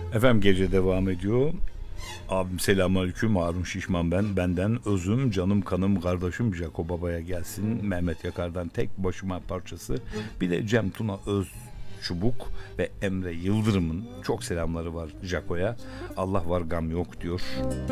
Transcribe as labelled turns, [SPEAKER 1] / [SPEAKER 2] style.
[SPEAKER 1] Efendim gece devam ediyor. Abim selamünaleyküm, Harun Şişman ben. Benden özüm, canım, kanım, kardeşim Jaco Baba'ya gelsin. Mehmet Yakar'dan tek başıma parçası. Bir de Cem Tuna Öz Çubuk ve Emre Yıldırım'ın çok selamları var Jaco'ya. Allah var gam yok diyor.